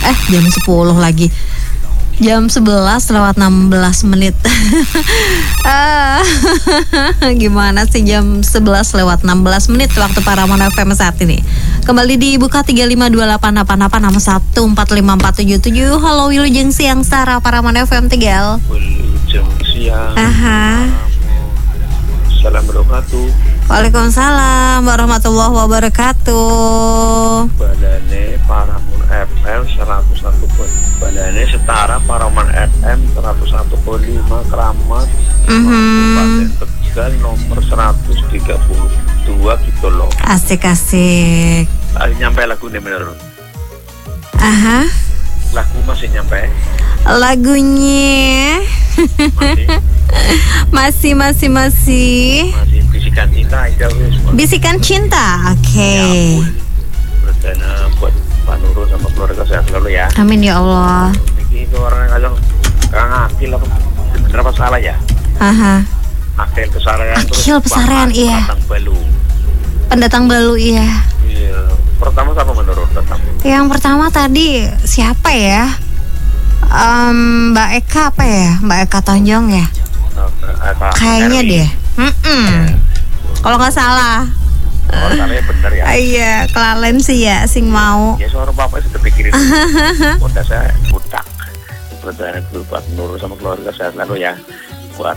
Jam 10 lagi. Jam 11 lewat 16 menit. Gimana sih jam 11 lewat 16 menit waktu Paramount FM saat ini. Kembali dibuka 3528888 nama 145477. Halo Wilujeng Siang Sara Paramount FM Tegal. Wilujeng Siang. Assalamualaikum warahmatullahi. Waalaikumsalam warahmatullahi wabarakatuh. Badane Paramount FM 101 pun. Badane setara Paramount FM 101,5 Kramat. Kabupaten Tegal nomor 132 gitu loh. Asik. Nyampe lagu ini menurut. Lagu masih nyampe. Lagunya masih bisikan cinta aja wis. Bisikan cinta. Oke. Berdana buat Pak Nurul sama keluarga saya selalu ya. Amin ya Allah. Ini orang kadang akil apa bener apa salah ya? Akil Pesarean iya. Pendatang Balu iya. Iya. Pertama sama menurut pertama. Yang pertama tadi siapa ya? Mbak Eka apa ya? Mbak Eka Tonjong ya? Kayaknya deh. Kalau nggak salah. Salahnya bener ya. Iya, kelalen sih ya, sing mau. Ya suara bapak sudah pikirin. Udah saya budak. Berdana dulu Pak Nurul sama keluarga saya selalu ya.